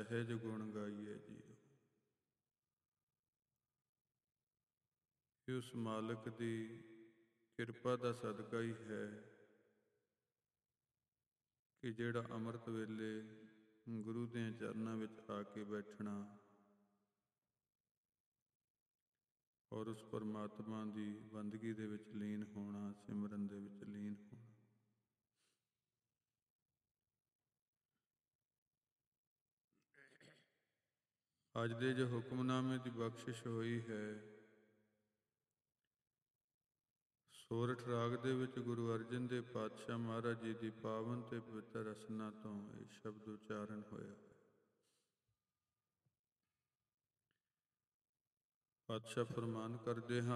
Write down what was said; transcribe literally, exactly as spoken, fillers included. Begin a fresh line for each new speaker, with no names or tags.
ਸਹਿਜ ਗੁਣ ਗਾਈਏ ਜੀਓ। ਉਸ ਮਾਲਕ ਦੀ ਕਿਰਪਾ ਦਾ ਸਦਕਾ ਹੀ ਹੈ ਕਿ ਜਿਹੜਾ ਅੰਮ੍ਰਿਤ ਵੇਲੇ ਗੁਰੂ ਦੇ ਚਰਨਾਂ ਵਿੱਚ ਆ ਕੇ ਬੈਠਣਾ ਔਰ ਉਸ ਪਰਮਾਤਮਾ ਦੀ ਬੰਦਗੀ ਦੇ ਵਿੱਚ ਲੀਨ ਹੋਣਾ, ਸਿਮਰਨ ਦੇ ਵਿੱਚ ਲੀਨ ਹੋਣਾ। ਅੱਜ ਦੇ ਜੋ ਹੁਕਮਨਾਮੇ ਦੀ ਬਖਸ਼ਿਸ਼ ਹੋਈ ਹੈ, ਸੋਰਠ ਰਾਗ ਦੇ ਵਿੱਚ ਗੁਰੂ ਅਰਜਨ ਦੇਵ ਪਾਤਸ਼ਾਹ ਮਹਾਰਾਜ ਜੀ ਦੀ ਪਾਵਨ ਤੇ ਪਵਿੱਤਰ ਰਸਨਾ ਤੋਂ ਇਹ ਸ਼ਬਦ ਉਚਾਰਨ ਹੋਇਆ। ਪਾਤਸ਼ਾਹ ਫਰਮਾਨ ਕਰਦੇ ਹਾਂ,